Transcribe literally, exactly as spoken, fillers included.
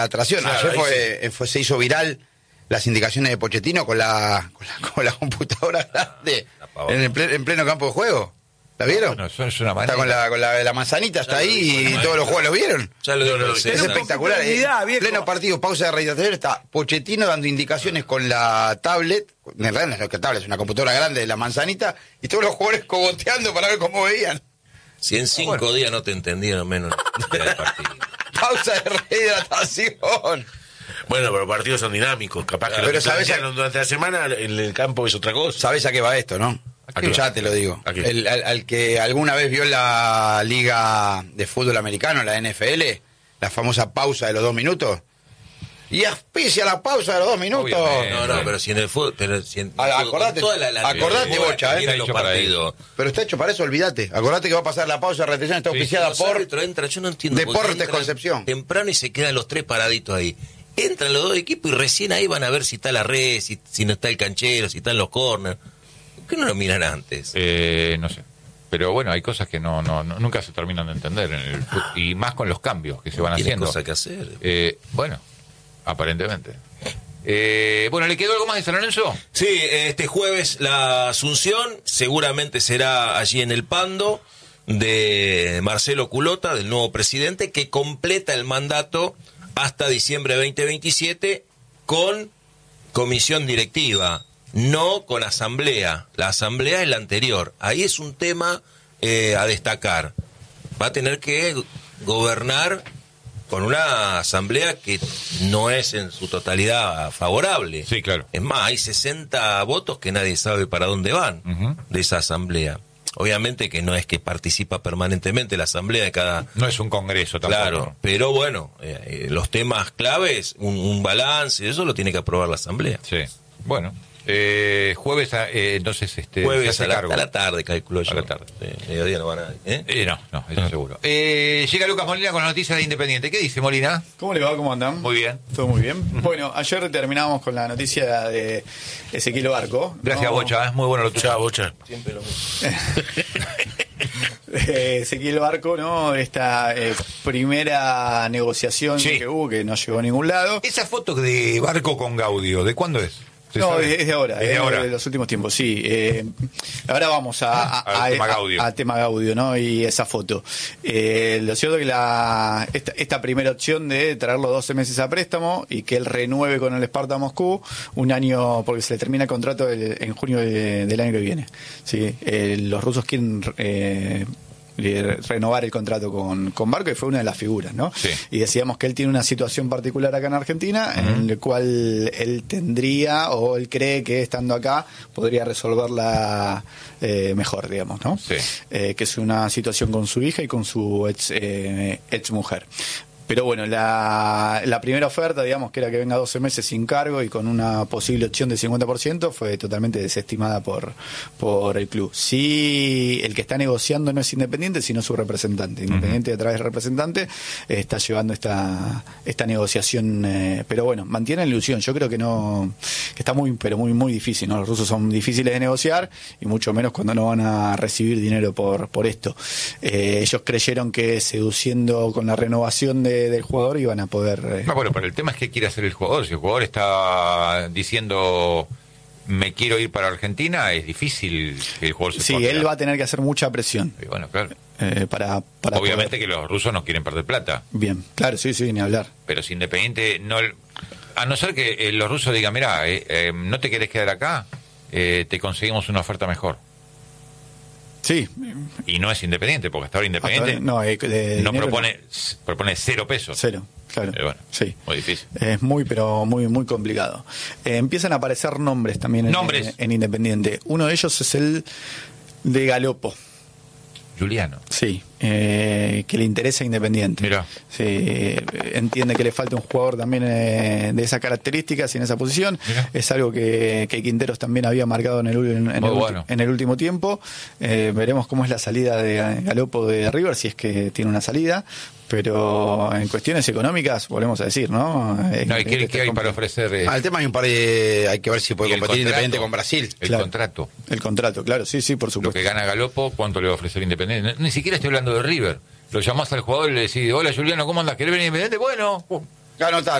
atracción. Claro, Ayer ahí fue, fue, se hizo viral las indicaciones de Pochettino con la, con la, con la computadora grande en, el ple, en pleno campo de juego. ¿La vieron? No, eso es una manera. Está con la, con la, la manzanita, está ahí y todos los juegos los vieron. Ya lo, lo, lo, es espectacular. En eh, pleno partido, pausa de rehidratación, está Pochettino dando indicaciones con la tablet. En realidad no es lo que tablet, es una computadora grande de la manzanita y todos los jugadores cogoteando para ver cómo veían. Si en cinco bueno. días no te entendieron menos del partido. Pausa de rehidratación. Bueno, pero los partidos son dinámicos, capaz que pero lo que sabes a... durante la semana en el campo es otra cosa. ¿Sabes a qué va esto, no? Ya te lo digo. El, al, al que alguna vez vio la Liga de Fútbol Americano, la N F L, la famosa pausa de los dos minutos. Y auspicia la pausa de los dos minutos. Obviamente. No, no, pero si en el fútbol... Pero si en, ah, acordate, toda la, la, acordate, Bocha, eh. Los partidos. Pero está hecho para eso, olvídate. Acordate que va a pasar la pausa de retención, está auspiciada sí, por... Entra, yo no entiendo. Deportes Concepción. Temprano y se quedan los tres paraditos ahí. Entran los dos equipos y recién ahí van a ver si está la red, si, si no está el canchero, si están los corners. ¿Por qué no lo miran antes? Eh, no sé. Pero bueno, hay cosas que no, no, no nunca se terminan de entender. En el, y más con los cambios que se van haciendo. Tiene cosas que hacer. Eh, bueno, aparentemente. Eh, bueno, ¿le quedó algo más de San Lorenzo? Sí, este jueves la Asunción seguramente será allí en el Pando de Marcelo Culota, del nuevo presidente, que completa el mandato hasta diciembre veinte veintisiete con comisión directiva, no con asamblea. La asamblea es la anterior. Ahí es un tema eh, a destacar. Va a tener que gobernar con una asamblea que no es en su totalidad favorable. Sí, claro. Es más, hay sesenta votos que nadie sabe para dónde van uh-huh. de esa asamblea. Obviamente que no es que participa permanentemente la asamblea de cada... No es un congreso tampoco. Claro, pero bueno, eh, los temas claves, un, un balance, eso lo tiene que aprobar la asamblea. Sí, bueno. Eh, jueves, a, eh, entonces... este Jueves a la, a la tarde, calculo yo. A la tarde. Sí, mediodía no van a... ¿eh? Eh, no, no, eso seguro. Eh, llega Lucas Molina con la noticia de Independiente. ¿Qué dice Molina? ¿Cómo le va? ¿Cómo andan? Muy bien. Todo muy bien. Bueno, ayer terminamos con la noticia de Ezequiel Barco. Gracias, ¿no? Bocha, es muy bueno lo tuyo. Chao, Bocha. Siempre lo mismo. eh, Ezequiel Barco, ¿no? Esta eh, primera negociación sí. que hubo, que no llegó a ningún lado. Esa foto de Barco con Gaudio, ¿de cuándo es? No, sabe? es de ahora, es de, eh, ahora. de los últimos tiempos, sí. Eh, ahora vamos a, a, a, a, tema Gaudio. a, a tema Gaudio, ¿no? Y esa foto. Eh, lo cierto es que la, esta, esta primera opción de traerlo doce meses a préstamo y que él renueve con el Sparta Moscú un año, porque se le termina el contrato el, en junio de, del año que viene. ¿Sí? Eh, los rusos quieren... Eh, renovar el contrato con, con Barco y fue una de las figuras, ¿no? Sí. Y decíamos que él tiene una situación particular acá en Argentina uh-huh. en la cual él tendría o él cree que estando acá podría resolverla eh, mejor, digamos, ¿no? Sí. Eh, que es una situación con su hija y con su ex, eh, ex mujer. Pero bueno, la, la primera oferta, digamos, que era que venga doce meses sin cargo y con una posible opción de cincuenta por ciento, fue totalmente desestimada por, por el club. Sí, el que está negociando no es Independiente, sino su representante. Independiente, uh-huh. a través del representante, eh, está llevando esta, esta negociación. Eh, pero bueno, mantiene la ilusión. Yo creo que no, que está muy, pero muy, muy difícil, ¿no? Los rusos son difíciles de negociar y mucho menos cuando no van a recibir dinero por, por esto. Eh, ellos creyeron que seduciendo con la renovación de del jugador iban a poder... Eh... No, bueno, pero el tema es qué quiere hacer el jugador. Si el jugador está diciendo me quiero ir para Argentina, es difícil que el jugador se Sí, pueda él quedar. va a tener que hacer mucha presión. Y bueno, claro. Eh, para, para Obviamente poder... que los rusos no quieren perder plata. Bien, claro, sí, sí, ni hablar. Pero si Independiente no... A no ser que eh, los rusos digan, mira, eh, eh, no te querés quedar acá, eh, te conseguimos una oferta mejor. Sí. Y no es Independiente, porque hasta ahora Independiente hasta ahora, no, eh, no propone no. propone cero pesos. Cero, claro. Eh, bueno, sí. Muy difícil. Es muy, pero muy, muy complicado. Eh, empiezan a aparecer nombres también en, ¿Nombres? en, en Independiente. Uno de ellos es el de Galopo. Juliano. Sí, eh, que le interesa Independiente. Mira. Sí, entiende que le falta un jugador también eh, de esas características y en esa posición. Mirá. Es algo que, que Quinteros también había marcado en el, en, en el, bueno. en el último tiempo. Eh, veremos cómo es la salida de Galopo de River, si es que tiene una salida. Pero en cuestiones económicas, volvemos a decir, ¿no? Eh, no, ¿qué, ¿qué hay para ofrecer? Eh? Ah, el tema hay un par de... Hay que ver si puede competir Independiente con Brasil. El claro. contrato. El contrato, claro, sí, sí, por supuesto. Lo que gana Galopo, ¿cuánto le va a ofrecer Independiente? Ni siquiera estoy hablando de River. Lo llamás al jugador y le decís, hola Juliano, ¿cómo andas? ¿Querés venir Independiente? Bueno, Anotando.